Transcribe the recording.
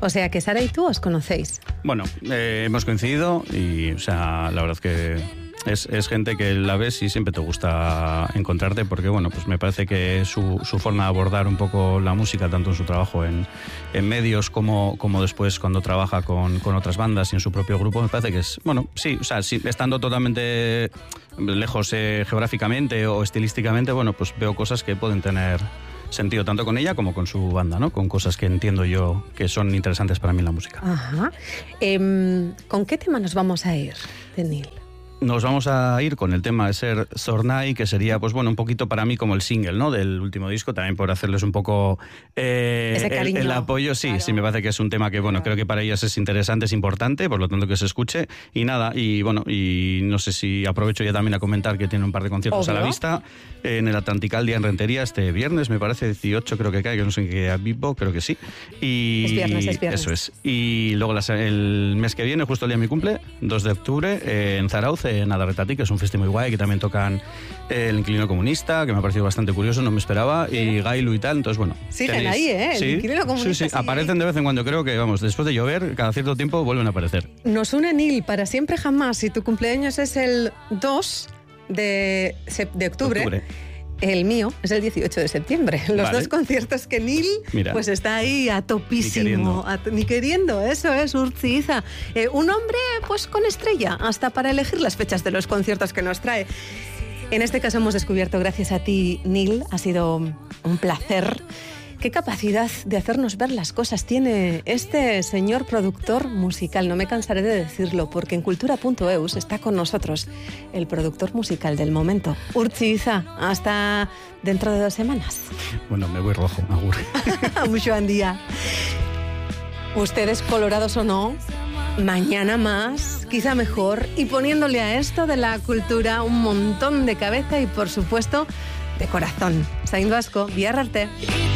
O sea que Sara y tú os conocéis. Bueno, hemos coincidido y, o sea, la verdad es que es gente que la ves y siempre te gusta encontrarte porque, bueno, pues me parece que su forma de abordar un poco la música, tanto en su trabajo en medios como después cuando trabaja con otras bandas y en su propio grupo, me parece que es, bueno, sí, o sea, sí, estando totalmente lejos geográficamente o estilísticamente, bueno, pues veo cosas que pueden tener sentido tanto con ella como con su banda, ¿no? Con cosas que entiendo yo que son interesantes para mí en la música. Ajá. ¿Con qué tema nos vamos a ir, de Neil? Nos vamos a ir con el tema de Ser Zornai, que sería, pues bueno, un poquito para mí como el single, ¿no? Del último disco, también por hacerles un poco ese cariño, el apoyo. Sí, claro. Sí, me parece que es un tema que, bueno, creo que para ellas es interesante, es importante, por lo tanto que se escuche. Y nada, y bueno, y no sé si aprovecho ya también a comentar que tiene un par de conciertos Obvio. a la vista. En el Atlanticaldia en Rentería este viernes, me parece, 18 creo que cae, que no sé en qué vivo, creo que sí. Y Es viernes. Eso es. Y luego el mes que viene, justo el día de mi cumple, 2 de octubre, en Zarauz, en Adarretati, que es un festival muy guay, que también tocan el Inquilino Comunista, que me ha parecido bastante curioso, no me esperaba, y Gailu y tal, entonces bueno. Siguen ahí, ¿eh? El Inquilino Comunista. Sí, aparecen de vez en cuando, creo que, vamos, después de llover, cada cierto tiempo vuelven a aparecer. Nos une Neil para siempre jamás. Si tu cumpleaños es el 2 de octubre. El mío es el 18 de septiembre. Los dos conciertos que Neil pues está ahí a topísimo. Ni queriendo, eso es, Urtziza. Un hombre pues con estrella, hasta para elegir las fechas de los conciertos que nos trae. En este caso hemos descubierto, gracias a ti, Neil, ha sido un placer. ¿Qué capacidad de hacernos ver las cosas tiene este señor productor musical? No me cansaré de decirlo, porque en cultura.eus está con nosotros el productor musical del momento, Urtziza. Hasta dentro de 2 semanas. Bueno, me voy rojo, me aburre. Mucho buen día. Ustedes, colorados o no, mañana más, quizá mejor, y poniéndole a esto de la cultura un montón de cabeza y, por supuesto, de corazón. Zain Vasco, Biarrarte.